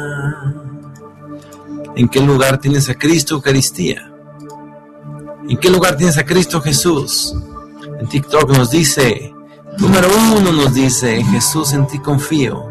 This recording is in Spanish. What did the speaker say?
¿En qué lugar tienes a Cristo Eucaristía? ¿En qué lugar tienes a Cristo Jesús? En TikTok nos dice, número 1 nos dice, Jesús, en ti confío.